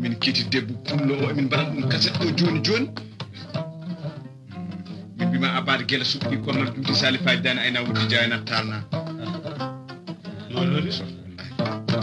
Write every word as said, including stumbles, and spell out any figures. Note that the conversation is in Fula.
min kiti debbo pullo o min mbaɗan ɗum kaset ɗo joni joni min mbima abade guela suɓɗi kono ɗum sali faji dane ayna wuddi jayna talna non non